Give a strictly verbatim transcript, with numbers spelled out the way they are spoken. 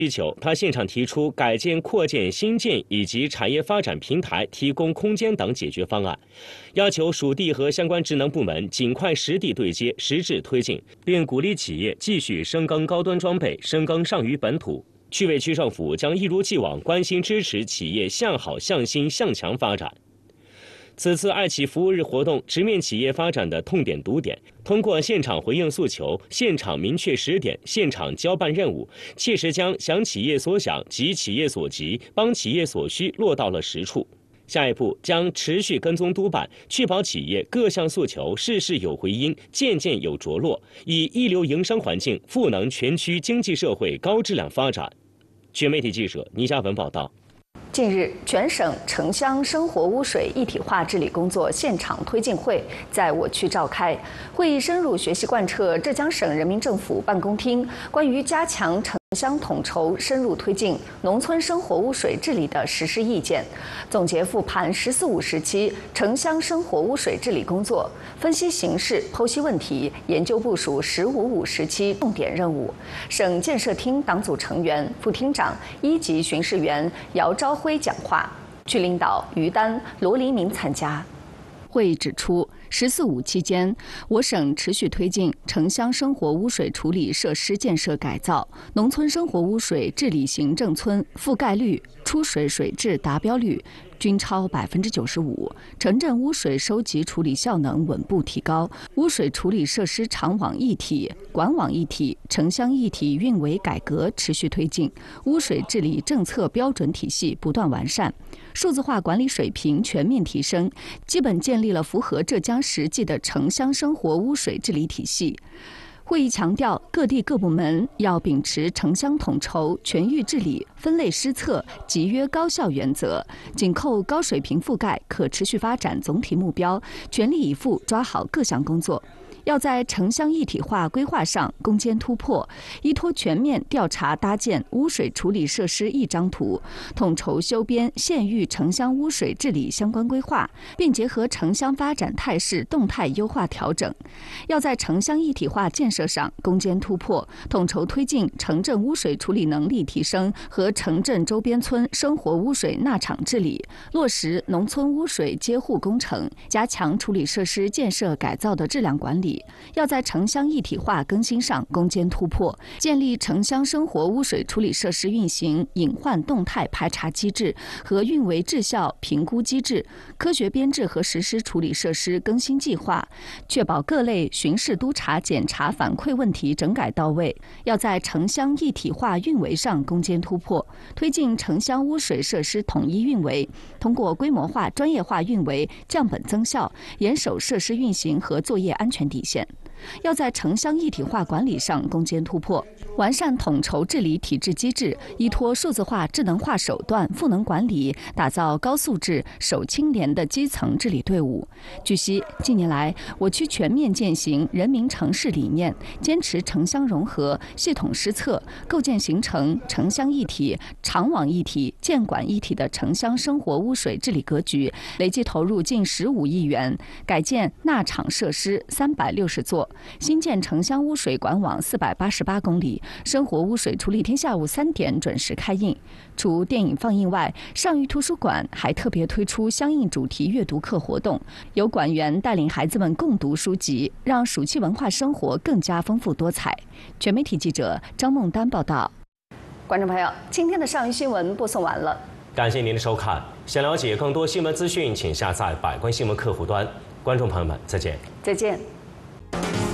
需求，他现场提出改建、扩建、新建以及产业发展平台提供空间等解决方案，要求属地和相关职能部门尽快实地对接、实质推进，并鼓励企业继续深耕高端装备、深耕上虞本土。区委区政府将一如既往关心支持企业向好、向新、向强发展。此次爱企服务日活动直面企业发展的痛点堵点，通过现场回应诉求、现场明确时点、现场交办任务，切实将想企业所想、急企业所急、帮企业所需落到了实处。下一步将持续跟踪督办，确保企业各项诉求事事有回音，件件有着落，以一流营商环境赋能全区经济社会高质量发展。全媒体记者倪嘉文报道。 近日，全省城乡生活污水一体化治理工作现场推进会在我区召开。会议深入学习贯彻浙江省人民政府办公厅关于加强城乡统筹、深入推进农村生活污水治理的实施意见，总结复盘“十四五”时期城乡生活污水治理工作，分析形势、剖析问题，研究部署“十五五”时期重点任务。省建设厅党组成员、副厅长、一级巡视员姚朝辉讲话，区领导于丹、罗黎明参加。会议指出，“十四五”期间，我省持续推进城乡生活污水处理设施建设改造，农村生活污水治理行政村覆盖率、出水水质达标率均超百分之九十五，城镇污水收集处理效能稳步提高，污水处理设施厂网一体、管网一体、城乡一体运维改革持续推进，污水治理政策标准体系不断完善，数字化管理水平全面提升，基本建立了符合浙江实际的城乡生活污水治理体系。会议强调，各地各部门要秉持城乡统筹、全域治理、分类施策、集约高效原则，紧扣高水平覆盖、可持续发展总体目标，全力以赴抓好各项工作。要在城乡一体化规划上攻坚突破，依托全面调查搭建污水处理设施一张图，统筹修编县域城乡污水治理相关规划，并结合城乡发展态势动态优化调整。要在城乡一体化建设上攻坚突破，统筹推进城镇污水处理能力提升和城镇周边村生活污水纳场治理，落实农村污水接护工程，加强处理设施建设改造的质量管理。要在城乡一体化更新上攻坚突破，建立城乡生活污水处理设施运行隐患动态排查机制和运维质效评估机制，科学编制和实施处理设施更新计划，确保各类巡视督查检查反馈问题整改到位。要在城乡一体化运维上攻坚突破，推进城乡污水设施统一运维，通过规模化专业化运维降本增效，严守设施运行和作业安全底线。要在城乡一体化管理上攻坚突破，完善统筹治理体制机制，依托数字化智能化手段赋能管理，打造高素质、守清廉的基层治理队伍。据悉，近年来，我区全面践行人民城市理念，坚持城乡融合、系统施策，构建形成城乡一体、厂网一体、建管一体的城乡生活污水治理格局，累计投入近十五亿元，改建纳场设施三百六十座。新建城乡污水管网四百八十八公里，生活污水处理天下午三点准时开印。除电影放映外，上虞图书馆还特别推出相应主题阅读课活动，由馆员带领孩子们共读书籍，让暑期文化生活更加丰富多彩。全媒体记者张梦丹报道。观众朋友，今天的上虞新闻播送完了， 感谢您的收看。想了解更多新闻资讯，请下载百官新闻客户端。观众朋友们，再见。 再见。